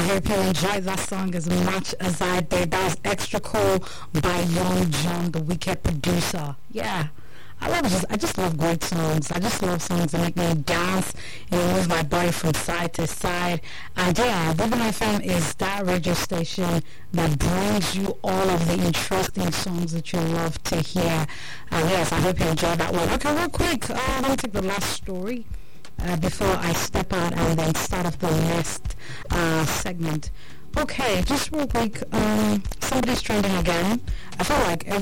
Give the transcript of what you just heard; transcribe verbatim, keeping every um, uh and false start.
hope you enjoyed that song as much as I did. That was Extra Cool by Young John, the Wicked producer. Yeah. I love just I just love great songs. I just love songs that make me dance, you know, move my body from side to side. And yeah, Women F M is that radio station that brings you all of the interesting songs that you love to hear. And yes, I hope you enjoyed that one. Okay, real quick, uh, let me take the last story uh, before I step out and then start off the next uh, segment. Okay, just real quick, um, somebody's trending again. I feel like every